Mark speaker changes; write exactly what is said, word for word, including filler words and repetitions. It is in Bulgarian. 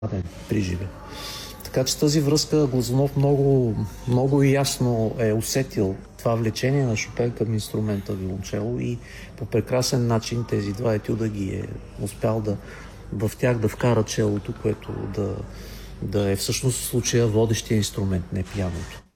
Speaker 1: ден при живе. Така че тази връзка Глазунов много, много ясно е усетил това влечение на Шопен към инструмента виолончело и по прекрасен начин тези два етюда ги е успял да в тях да вкара челото, което да, да е всъщност в случая водещия инструмент, не пианото.